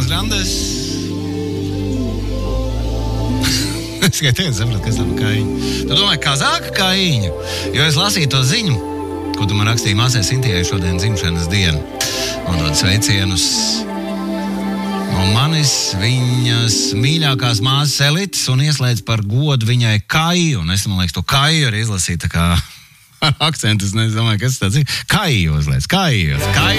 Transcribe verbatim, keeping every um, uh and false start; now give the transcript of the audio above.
Grandes. Es tikai teicu, sapratu, kas tam Kaiņa. Tu domāji, kazāka Kaiņa? Jo es lasīju to ziņu, ko tu man rakstīji māsai Sintijai šodien dzimšanas dienu. Un dod sveicienus no manis, viņas mīļākās māsas Elites, un ieslēdz par godu viņai Kaiju. Un es, man liekas, to Kaiju arī izlasīju tā kā ar akcentu. Es nezinu, kas tas ir. Kaiju uzliec, Kaiju. Kaiju.